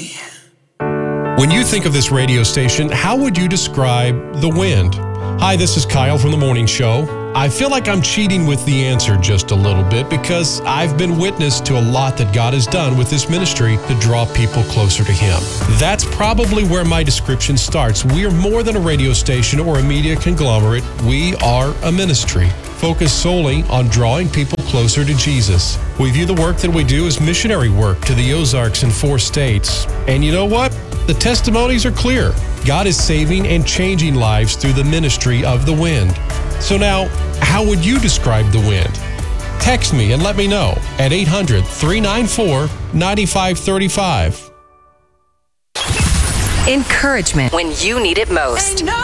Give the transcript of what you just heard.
me. When you think of this radio station, how would you describe The Wind? Hi, this is Kyle from The Morning Show. I feel like I'm cheating with the answer just a little bit because I've been witness to a lot that God has done with this ministry to draw people closer to Him. That's probably where my description starts. We are more than a radio station or a media conglomerate. We are a ministry focused solely on drawing people closer to Jesus. We view the work that we do as missionary work to the Ozarks and 4 states. And you know what? The testimonies are clear. God is saving and changing lives through the ministry of The Wind. So now, how would you describe The Wind? Text me and let me know at 800-394-9535. Encouragement when you need it most.